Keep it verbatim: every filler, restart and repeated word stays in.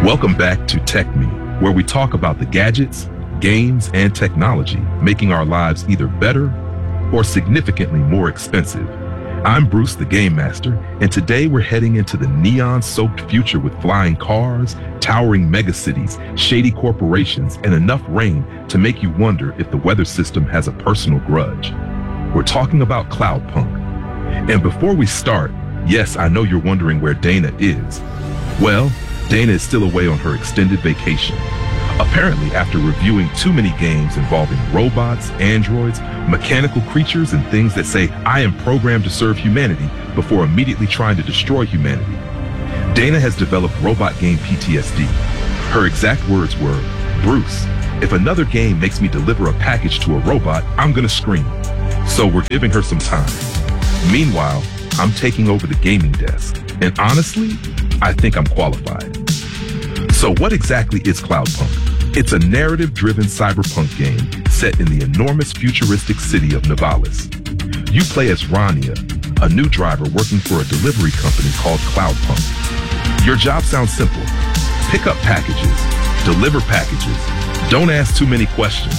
Welcome back to Tech Me, where we talk about the gadgets, games, and technology making our lives either better or significantly more expensive. I'm Bruce, the Game Master, and today we're heading into the neon-soaked future with flying cars, towering megacities, shady corporations, and enough rain to make you wonder if the weather system has a personal grudge. We're talking about Cloudpunk. And before we start, yes, I know you're wondering where Dana is. Well, Dana is still away on her extended vacation. Apparently, after reviewing too many games involving robots, androids, mechanical creatures, and things that say, I am programmed to serve humanity, before immediately trying to destroy humanity, Dana has developed robot game P T S D. Her exact words were, Bruce, if another game makes me deliver a package to a robot, I'm gonna scream. So we're giving her some time. Meanwhile, I'm taking over the gaming desk, and honestly, I think I'm qualified. So what exactly is Cloudpunk? It's a narrative-driven cyberpunk game set in the enormous futuristic city of Nivalis. You play as Rania, a new driver working for a delivery company called Cloudpunk. Your job sounds simple. Pick up packages, deliver packages, don't ask too many questions.